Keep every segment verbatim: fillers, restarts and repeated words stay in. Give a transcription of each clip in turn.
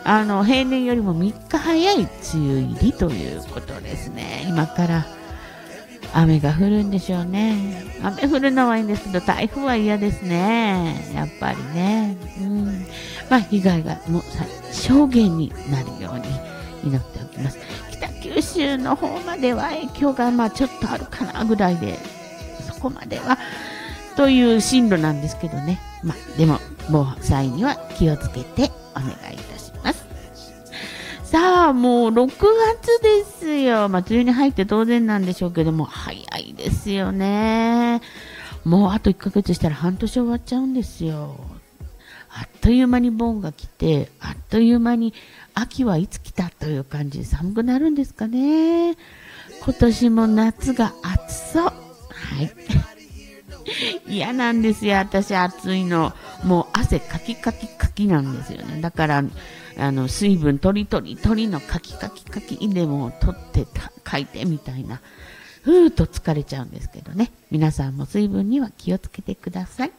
あの平年よりもみっか早い梅雨入りということですね。今から雨が降るんでしょうね。雨降るのはいいんですけど、台風は嫌ですね。やっぱりね。うん。まあ、被害がもう最小限になるように祈っておきます。北九州の方までは影響がまあちょっとあるかなぐらいで、そこまではという進路なんですけどね。まあ、でも、防災には気をつけてお願いいたします。さあ、もうろくがつですよ。まあ、梅雨に入って当然なんでしょうけども、早いですよね。もうあといっかげつしたら半年終わっちゃうんですよ。あっという間に盆が来て、あっという間に秋はいつ来たという感じで寒くなるんですかね。今年も夏が暑そう。はい。嫌なんですよ、私暑いの。もう汗かきかきかきなんですよね。だからあの水分取り取り取りのかきかきかきでも取ってかいてみたいな、ふーっと疲れちゃうんですけどね。皆さんも水分には気をつけてください。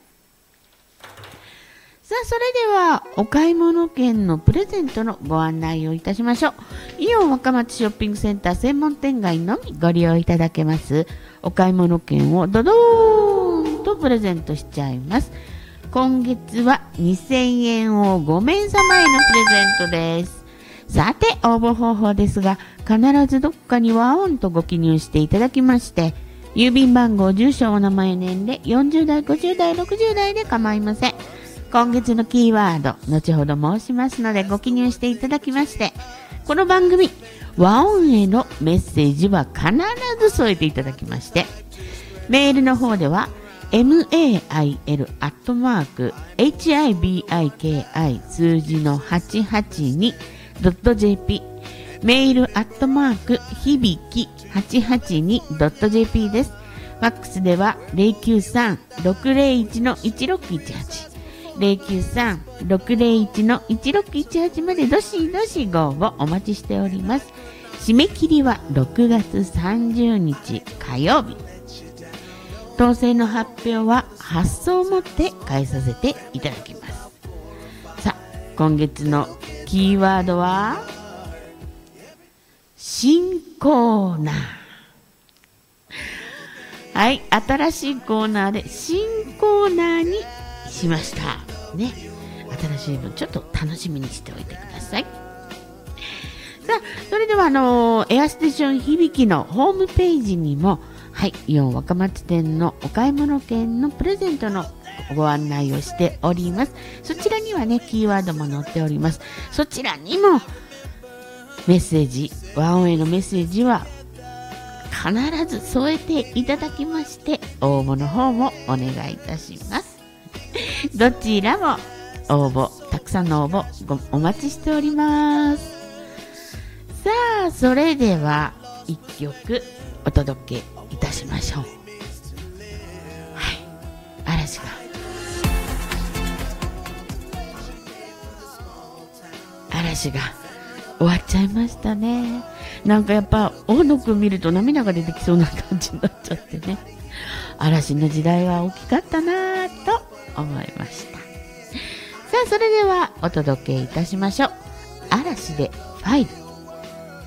さあ、それではお買い物券のプレゼントのご案内をいたしましょう。イオン若松ショッピングセンター専門店街のみご利用いただけますお買い物券をドドーンとプレゼントしちゃいます。今月はにせんえんをごめいさまへのプレゼントです。さて、応募方法ですが、必ずどこかにワオンとご記入していただきまして、郵便番号、住所、お名前、年齢、よんじゅうだい、ごじゅうだい、ろくじゅうだいで構いません。今月のキーワード、後ほど申しますのでご記入していただきまして、この番組、和音へのメッセージは必ず添えていただきまして、メールの方では、メール アットマーク ヒビキ数字の はちはちに ドット ジェーピー メールアットマークひびき はちはちに ドット ジェーピー です。ファックスでは ゼロきゅうさん ろくゼロいち いちろくいちはち ゼロきゅうさん ろくゼロいち いちろくいちはちまでどしどしご応募お待ちしております。締め切りはろくがつさんじゅうにち火曜日。当選の発表は発送をもって返させていただきます。さあ、今月のキーワードは新コーナー。はい、新しいコーナーで新コーナーにしましたね。新しい分ちょっと楽しみにしておいてください。さあ、それではあのー、エアステーション響きのホームページにも、はい、イオン若松店のお買い物券のプレゼントのご案内をしております。そちらにはね、キーワードも載っております。そちらにもメッセージ、和音へのメッセージは必ず添えていただきまして、応募の方もお願いいたします。どちらも応募、たくさんの応募ごお待ちしております。さあ、それではいっきょくお届けいたしましょう。はい、嵐が嵐が終わっちゃいましたね。なんかやっぱ大野くん見ると涙が出てきそうな感じになっちゃってね。嵐の時代は大きかったなぁと思いました。さあ、それではお届けいたしましょう。嵐でファイル。